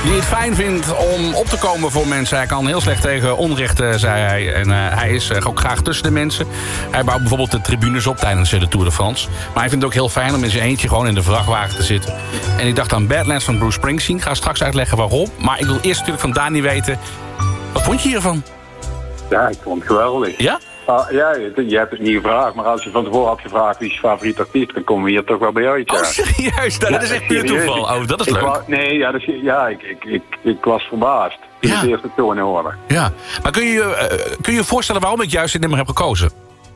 Die het fijn vindt om op te komen voor mensen. Hij kan heel slecht tegen onrecht, zei hij. En hij is ook graag tussen de mensen. Hij bouwt bijvoorbeeld de tribunes op tijdens de Tour de France. Maar hij vindt het ook heel fijn om in zijn eentje gewoon in de vrachtwagen te zitten. En ik dacht aan Badlands van Bruce Springsteen. Ik ga straks uitleggen waarom. Maar ik wil eerst natuurlijk van Dani weten... Wat vond je hiervan? Ja, ik vond het geweldig. Ja? Ja, je hebt het niet gevraagd, maar als je van tevoren had gevraagd wie is je favoriete artiest, dan komen we hier toch wel bij uit. Ja. Oh, serieus? Dat is echt puur toeval. Oh, dat is leuk. Ik was verbaasd toen ik de eerste toon hoorde. Ja, maar kun je je voorstellen waarom ik juist dit nummer heb gekozen?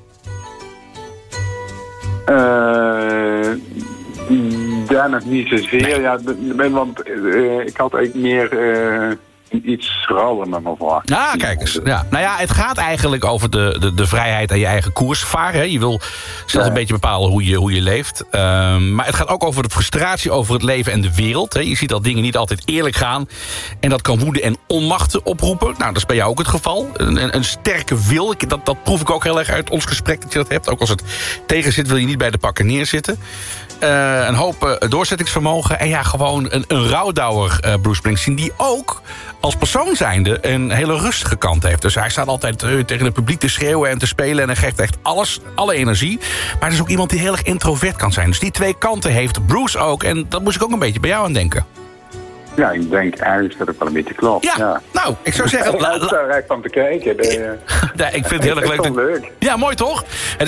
Daar nog niet zozeer, nee. Want ik had eigenlijk meer... iets rauwer met me verwacht. Ah, kijk eens. Ja. Nou ja, het gaat eigenlijk over de vrijheid en je eigen koers varen. Hè. Je wil zelf een beetje bepalen hoe je leeft. Maar het gaat ook over de frustratie over het leven en de wereld. Hè. Je ziet dat dingen niet altijd eerlijk gaan. En dat kan woede en onmacht oproepen. Nou, dat is bij jou ook het geval. Een sterke wil. Dat proef ik ook heel erg uit ons gesprek dat je dat hebt. Ook als het tegen zit, wil je niet bij de pakken neerzitten. Een hoop doorzettingsvermogen. En ja, gewoon een rouwdouwer, Bruce Springsteen, die ook als persoon zijnde een hele rustige kant heeft. Dus hij staat altijd tegen het publiek te schreeuwen en te spelen... en hij geeft echt alle energie. Maar hij is ook iemand die heel erg introvert kan zijn. Dus die twee kanten heeft Bruce ook. En dat moest ik ook een beetje bij jou aan denken. Ja, ik denk eigenlijk dat het wel een beetje klopt. Ja. Nou, ik zou zeggen... Ik sta er echt van te kijken. Ik vind het heel erg leuk. Leuk. Ja, mooi toch? Het